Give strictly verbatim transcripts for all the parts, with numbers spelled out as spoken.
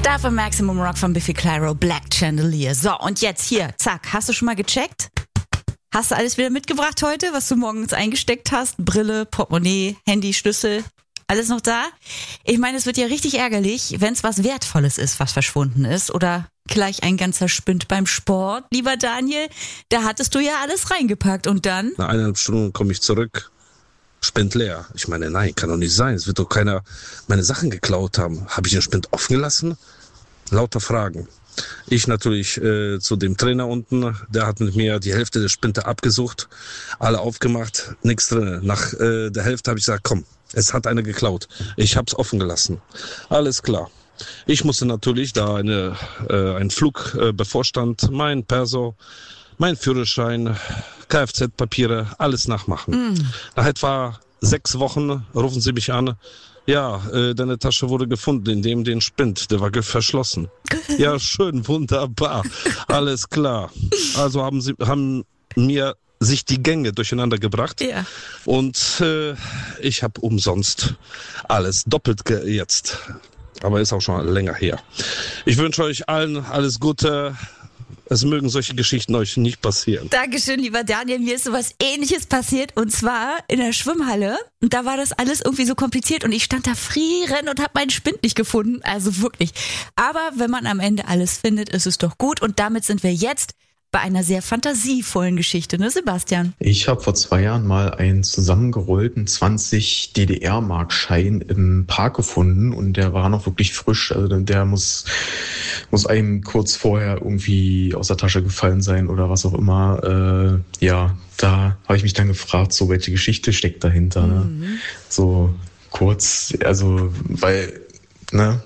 Darf im Maximum Rock von Biffy Clyro, Black Chandelier. So, und jetzt hier, zack, hast du schon mal gecheckt? Hast du alles wieder mitgebracht heute, was du morgens eingesteckt hast? Brille, Portemonnaie, Handy, Schlüssel, alles noch da? Ich meine, es wird ja richtig ärgerlich, wenn es was Wertvolles ist, was verschwunden ist. Oder gleich ein ganzer Spind beim Sport. Lieber Daniel, da hattest du ja alles reingepackt und dann? Nach eineinhalb Stunden komme ich zurück, Spind leer. Ich meine, nein, kann doch nicht sein. Es wird doch keiner meine Sachen geklaut haben. Habe ich den Spind offen gelassen? Lauter Fragen. Ich natürlich äh, zu dem Trainer unten, der hat mit mir die Hälfte der Spinde abgesucht, alle aufgemacht, nichts drin. Nach äh, der Hälfte habe ich gesagt, komm, es hat einer geklaut. Ich habe es offen gelassen. Alles klar. Ich musste natürlich, da eine, äh, ein Flug äh, bevorstand, mein Perso, mein Führerschein, Kfz-Papiere, alles nachmachen. Mm. Nach etwa sechs Wochen rufen sie mich an. Ja, äh, deine Tasche wurde gefunden, in dem den Spind, der war verschlossen. Ja, schön, wunderbar, alles klar. Also haben sie haben mir sich die Gänge durcheinander gebracht. Ja. Und äh, ich habe umsonst alles doppelt ge- jetzt. Aber ist auch schon länger her. Ich wünsche euch allen alles Gute. Es mögen solche Geschichten euch nicht passieren. Dankeschön, lieber Daniel. Mir ist sowas Ähnliches passiert und zwar in der Schwimmhalle. Und da war das alles irgendwie so kompliziert und ich stand da frierend und habe meinen Spind nicht gefunden. Also wirklich. Aber wenn man am Ende alles findet, ist es doch gut. Und damit sind wir jetzt bei einer sehr fantasievollen Geschichte, ne Sebastian? Ich habe vor zwei Jahren mal einen zusammengerollten zwanzig D D R-Mark-Schein im Park gefunden und der war noch wirklich frisch. Also der muss, muss einem kurz vorher irgendwie aus der Tasche gefallen sein oder was auch immer. Äh, ja, da habe ich mich dann gefragt, so welche Geschichte steckt dahinter. Ne? Mhm. So kurz, also weil, ne?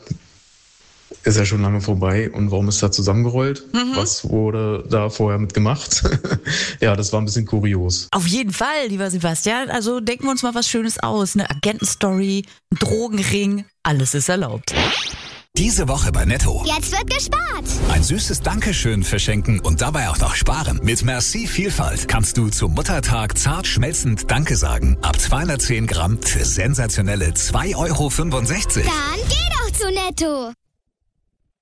Ist ja schon lange vorbei. Und warum ist da zusammengerollt? Mhm. Was wurde da vorher mit gemacht? Ja, das war ein bisschen kurios. Auf jeden Fall, lieber Sebastian. Also denken wir uns mal was Schönes aus. Eine Agentenstory, ein Drogenring, alles ist erlaubt. Diese Woche bei Netto. Jetzt wird gespart. Ein süßes Dankeschön verschenken und dabei auch noch sparen. Mit Merci Vielfalt kannst du zum Muttertag zart schmelzend Danke sagen. Ab zweihundertzehn Gramm für sensationelle zwei Euro fünfundsechzig. Dann geh doch zu Netto.